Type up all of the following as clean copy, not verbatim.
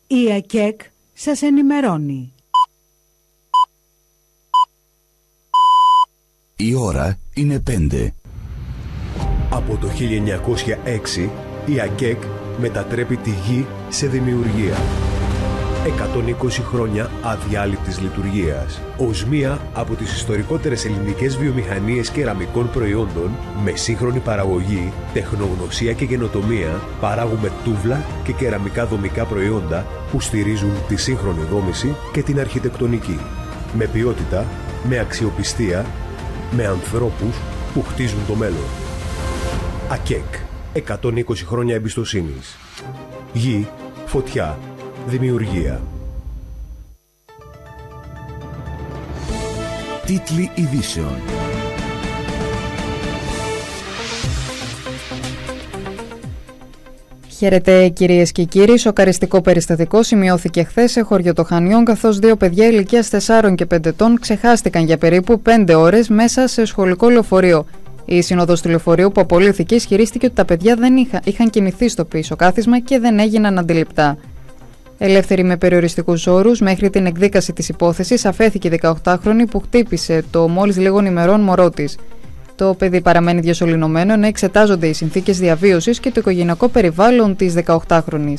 Η ΑΚΕΚ σας ενημερώνει. Η ώρα είναι 5. Από το 1906 η ΑΚΕΚ μετατρέπει τη γη σε δημιουργία. 120 χρόνια αδιάλειπτης λειτουργίας. Ως μία από τις ιστορικότερες ελληνικές βιομηχανίες κεραμικών προϊόντων, με σύγχρονη παραγωγή, τεχνογνωσία και καινοτομία, παράγουμε τούβλα και κεραμικά δομικά προϊόντα που στηρίζουν τη σύγχρονη δόμηση και την αρχιτεκτονική. Με ποιότητα, με αξιοπιστία, με ανθρώπους που χτίζουν το μέλλον. ΑΚΕΚ. 120 χρόνια εμπιστοσύνης. Γη, φωτιά, δημιουργία. Τίτλοι ειδήσεων. Χαίρετε κυρίες και κύριοι. Σοκαριστικό περιστατικό σημειώθηκε χθες σε χωριό των Χανιών, καθώς δύο παιδιά ηλικίας 4 και 5 ετών ξεχάστηκαν για περίπου 5 ώρες μέσα σε σχολικό λεωφορείο. Η σύνοδος του λεωφορείου που απολύθηκε ισχυρίστηκε ότι τα παιδιά δεν είχαν κοιμηθεί στο πίσω κάθισμα και δεν έγιναν αντιληπτά. Ελεύθερη με περιοριστικούς όρους, μέχρι την εκδίκαση της υπόθεσης αφέθηκε η 18χρονη που χτύπησε το μόλις λίγων ημερών μωρό της. Το παιδί παραμένει διασωληνωμένο, ενώ εξετάζονται οι συνθήκες διαβίωσης και το οικογενειακό περιβάλλον της 18χρονης.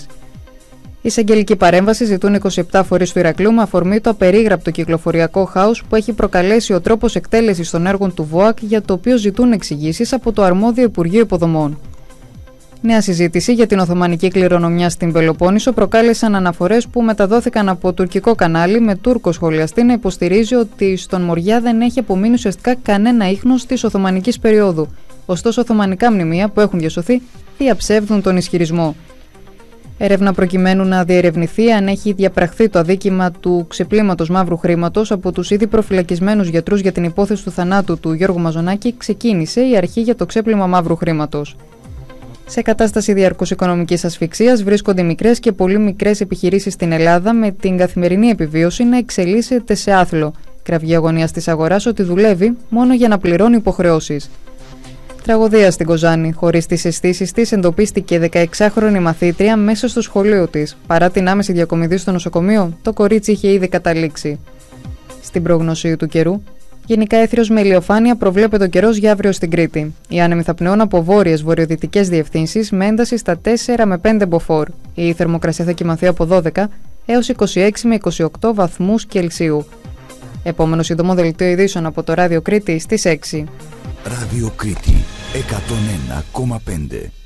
Η εισαγγελική παρέμβαση ζητούν 27 φορείς του Ηρακλείου με αφορμή το απερίγραπτο κυκλοφοριακό χάος που έχει προκαλέσει ο τρόπος εκτέλεσης των έργων του ΒΟΑΚ, για το οποίο ζητούν εξηγήσεις από το αρμόδιο Υπουργείο Υποδομών. Νέα συζήτηση για την Οθωμανική κληρονομιά στην Πελοπόννησο προκάλεσαν αναφορές που μεταδόθηκαν από τουρκικό κανάλι, με Τούρκο σχολιαστή να υποστηρίζει ότι στον Μοριά δεν έχει απομείνει ουσιαστικά κανένα ίχνος της Οθωμανικής περίοδου. Ωστόσο, οθωμανικά μνημεία που έχουν διασωθεί διαψεύδουν τον ισχυρισμό. Έρευνα προκειμένου να διερευνηθεί αν έχει διαπραχθεί το αδίκημα του ξεπλήματος μαύρου χρήματος από τους ήδη προφυλακισμένους γιατρούς για την υπόθεση του θανάτου του Γιώργου Μαζονάκη, ξεκίνησε η αρχή για το ξέπλυμα μαύρου χρήματος. Σε κατάσταση διαρκούς οικονομικής ασφυξίας βρίσκονται μικρές και πολύ μικρές επιχειρήσεις στην Ελλάδα, με την καθημερινή επιβίωση να εξελίσσεται σε άθλο. Κραυγή αγωνίας της αγοράς ότι δουλεύει μόνο για να πληρώνει υποχρεώσεις. Τραγωδία στην Κοζάνη. Χωρίς τις αισθήσεις της, εντοπίστηκε 16χρονη μαθήτρια μέσα στο σχολείο της. Παρά την άμεση διακομιδή στο νοσοκομείο, το κορίτσι είχε ήδη καταλήξει. Στην πρόγνωση του καιρού. Γενικά έθριος με ηλιοφάνεια προβλέπεται ο καιρός για αύριο στην Κρήτη. Οι άνεμοι θα πνέουν από βόρειες βορειοδυτικές διευθύνσεις με ένταση στα 4 με 5 μποφόρ. Η θερμοκρασία θα κυμανθεί από 12 έως 26 με 28 βαθμούς Κελσίου. Επόμενο σύντομο δελτίο ειδήσεων από το Ράδιο Κρήτη στις 6. Ράδιο Κρήτη 101,5.